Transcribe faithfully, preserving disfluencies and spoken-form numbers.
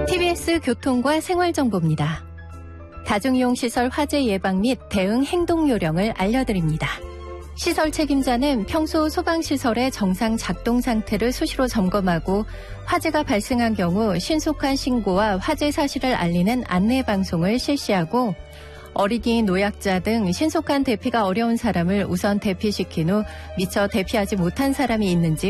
티비에스 교통과 생활정보입니다. 다중이용시설 화재 예방 및 대응 행동요령을 알려드립니다. 시설 책임자는 평소 소방시설의 정상 작동 상태를 수시로 점검하고 화재가 발생한 경우 신속한 신고와 화재 사실을 알리는 안내방송을 실시하고 어린이, 노약자 등 신속한 대피가 어려운 사람을 우선 대피시킨 후 미처 대피하지 못한 사람이 있는지